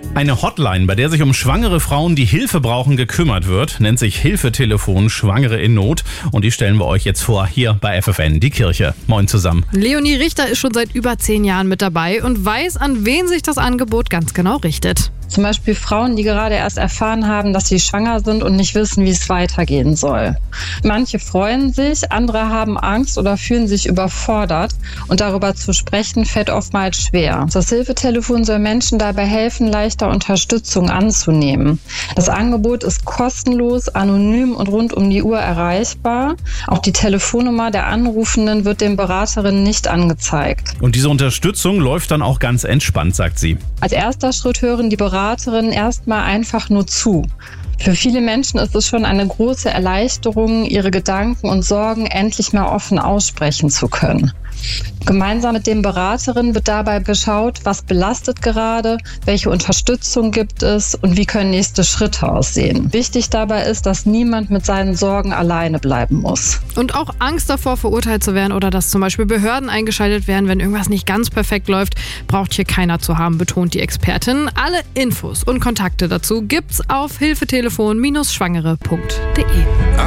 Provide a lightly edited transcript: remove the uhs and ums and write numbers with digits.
Eine Hotline, bei der sich um schwangere Frauen, die Hilfe brauchen, gekümmert wird, nennt sich Hilfetelefon Schwangere in Not. Und die stellen wir euch jetzt vor, hier bei FFN, die Kirche. Moin zusammen. Leonie Richter ist schon seit über 10 Jahren mit dabei und weiß, an wen sich das Angebot ganz genau richtet. Zum Beispiel Frauen, die gerade erst erfahren haben, dass sie schwanger sind und nicht wissen, wie es weitergehen soll. Manche freuen sich, andere haben Angst oder fühlen sich überfordert. Und darüber zu sprechen, fällt oftmals schwer. Das Hilfetelefon soll Menschen dabei helfen, leichter Unterstützung anzunehmen. Das Angebot ist kostenlos, anonym und rund um die Uhr erreichbar. Auch die Telefonnummer der Anrufenden wird den Beraterinnen nicht angezeigt. Und diese Unterstützung läuft dann auch ganz entspannt, sagt sie. Als erster Schritt hören die Beraterinnen erstmal einfach nur zu. Für viele Menschen ist es schon eine große Erleichterung, ihre Gedanken und Sorgen endlich mal offen aussprechen zu können. Gemeinsam mit den Beraterinnen wird dabei geschaut, was belastet gerade, welche Unterstützung gibt es und wie können nächste Schritte aussehen. Wichtig dabei ist, dass niemand mit seinen Sorgen alleine bleiben muss. Und auch Angst davor, verurteilt zu werden oder dass zum Beispiel Behörden eingeschaltet werden, wenn irgendwas nicht ganz perfekt läuft, braucht hier keiner zu haben, betont die Expertin. Alle Infos und Kontakte dazu gibt's auf hilfetelefon-schwangere.de.